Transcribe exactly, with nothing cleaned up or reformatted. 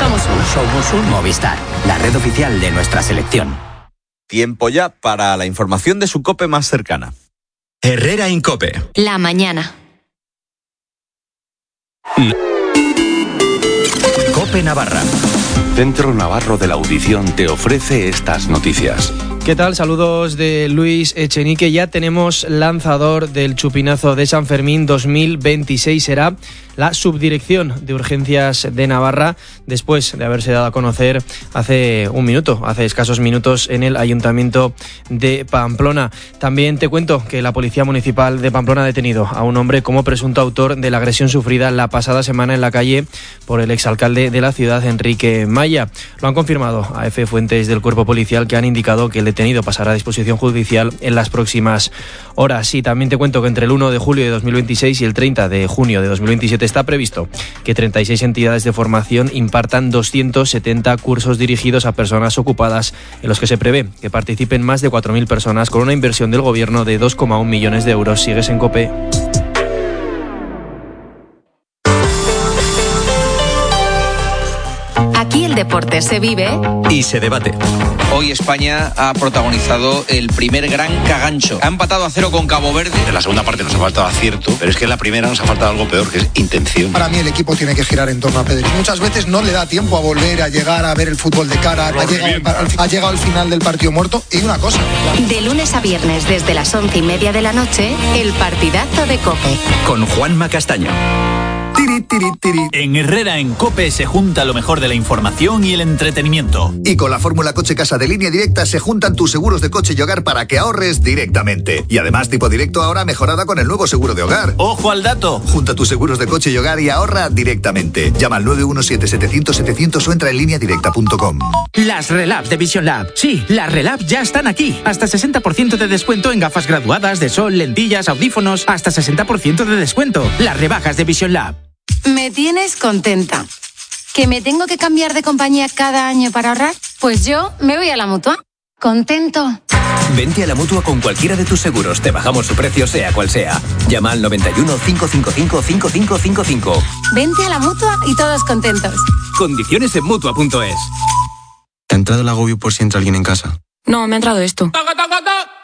Somos uno. Somos un Movistar, la red oficial de nuestra selección. Tiempo ya para la información de su COPE más cercana. Herrera en COPE. La mañana. COPE Navarra. Centro Navarro de la Audición te ofrece estas noticias. ¿Qué tal? Saludos de Luis Echenique. Ya tenemos lanzador del Chupinazo de San Fermín dos mil veintiséis. Será la Subdirección de Urgencias de Navarra, después de haberse dado a conocer hace un minuto, hace escasos minutos, en el Ayuntamiento de Pamplona. También te cuento que la Policía Municipal de Pamplona ha detenido a un hombre como presunto autor de la agresión sufrida la pasada semana en la calle por el exalcalde de la ciudad, Enrique Maya. Lo han confirmado a F fuentes del cuerpo policial, que han indicado que el detenido pasará a disposición judicial en las próximas horas. Y también te cuento que entre el uno de julio de dos mil veintiséis y el treinta de junio de dos mil veintisiete está previsto que treinta y seis entidades de formación impartan doscientos setenta cursos dirigidos a personas ocupadas, en los que se prevé que participen más de cuatro mil personas, con una inversión del gobierno de dos coma uno millones de euros. Sigues en COPE. Aquí el deporte se vive y se debate. Hoy España ha protagonizado el primer gran cagancho. Ha empatado a cero con Cabo Verde. En la segunda parte nos ha faltado acierto, pero es que en la primera nos ha faltado algo peor, que es intención. Para mí el equipo tiene que girar en torno a Pedri. Muchas veces no le da tiempo a volver a llegar a ver el fútbol de cara. Ha llegado, al, ha llegado al final del partido muerto. Y una cosa. De lunes a viernes desde las once y media de la noche, el partidazo de COPE. Con Juanma Castaño. Tiri, tiri, tiri. En Herrera en COPE se junta lo mejor de la información y el entretenimiento. Y con la fórmula Coche Casa de Línea Directa se juntan tus seguros de coche y hogar para que ahorres directamente. Y además tipo directo ahora mejorada con el nuevo seguro de hogar. ¡Ojo al dato! Junta tus seguros de coche y hogar y ahorra directamente. Llama al nueve uno siete, setecientos, setecientos o entra en línea directa punto com. Las Relab de Vision Lab. Sí, las Relab ya están aquí. Hasta sesenta por ciento de descuento en gafas graduadas de sol, lentillas, audífonos. Hasta sesenta por ciento de descuento. Las rebajas de Vision Lab. Me tienes contenta. ¿Que me tengo que cambiar de compañía cada año para ahorrar? Pues yo me voy a la Mutua. ¿Contento? Vente a la Mutua con cualquiera de tus seguros. Te bajamos su precio, sea cual sea. Llama al noventa y uno, cinco cinco cinco, cinco cinco cinco cinco. Vente a la Mutua y todos contentos. Condiciones en Mutua punto es. ¿Te ha entrado el agobio por si entra alguien en casa? No, me ha entrado esto.